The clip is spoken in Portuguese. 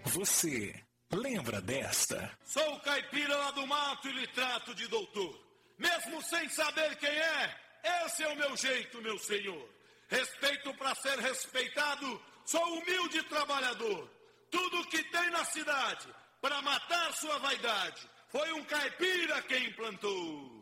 Você lembra desta? Sou o caipira lá do mato e lhe trato de doutor. Mesmo sem saber quem é, esse é o meu jeito, meu senhor. Respeito para ser respeitado, sou humilde trabalhador. Tudo que tem na cidade, para matar sua vaidade, foi um caipira quem implantou.